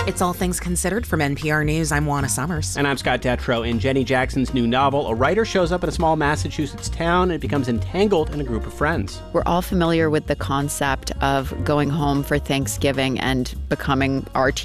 It's All Things Considered from NPR News. I'm Juana Summers. And I'm Scott Detrow. In Jenny Jackson's new novel, a writer shows up in a small Massachusetts town and becomes entangled in a group of friends. We're all familiar with the concept of going home for Thanksgiving and becoming our